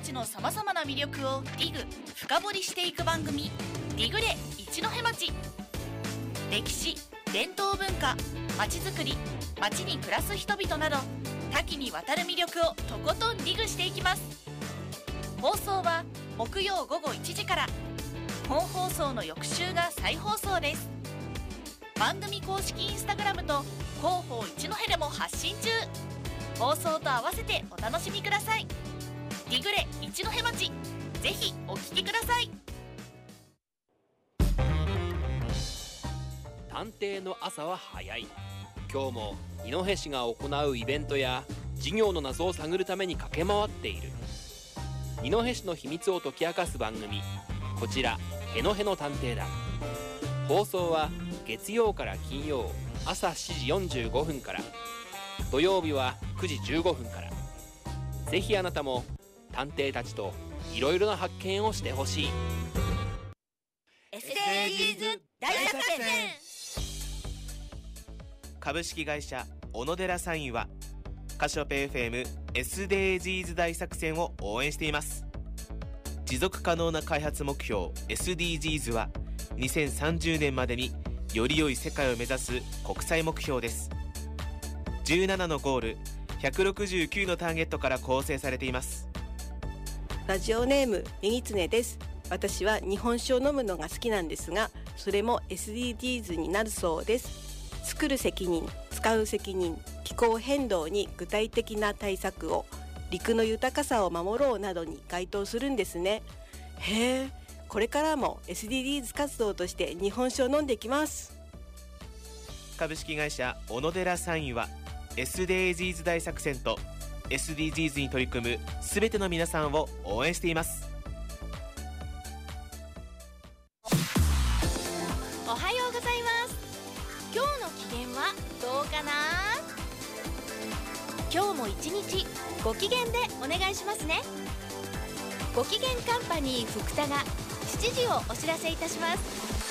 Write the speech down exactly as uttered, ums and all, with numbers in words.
町のさまざまな魅力をディグ深掘りしていく番組、ディグレ一戸町。歴史、伝統文化、町づくり、町に暮らす人々など多岐にわたる魅力をとことんディグしていきます。放送は木曜午後いちじから、本放送の翌週が再放送です。番組公式インスタグラムと広報一戸でも発信中。放送と合わせてお楽しみください。ディグレ一戸町、ぜひお聞きください。 探偵の朝は早い。今日も二戸市が行うイベントや事業の謎を探るために駆け回っている。二戸市の秘密を解き明かす番組、こちらへのへの探偵団。放送は月曜から金曜朝しちじよんじゅうごふんから、土曜日はくじじゅうごふんから。ぜひあなたも探偵たちといろいろな発見をしてほしい。 エスディージーズ 大作戦。 株式会社小野寺サインはカシオペ エフエム エスディージーズ 大作戦を応援しています。持続可能な開発目標 エスディージーズ はにせんさんじゅうねんまでにより良い世界を目指す国際目標です。じゅうななのゴール、ひゃくろくじゅうきゅうのターゲットから構成されています。 ラジオネームめぎつねです。私は日本酒を飲むのが好きなんですが、それも エスディージーズ になるそうです。作る責任、使う責任、気候変動に具体的な対策を、陸の豊かさを守ろうなどに該当するんですね。へえ、これからも エスディージーズ 活動として日本酒を飲んでいきます。 株式会社小野寺サインは エスディージーズ 大作戦と エスディージーズ に取り組むすべての皆さんを応援しています。 おはようございます。今日の機嫌はどうかな。今日も一日ご機嫌でお願いしますね。ご機嫌カンパニー福田がしちじをお知らせいたします。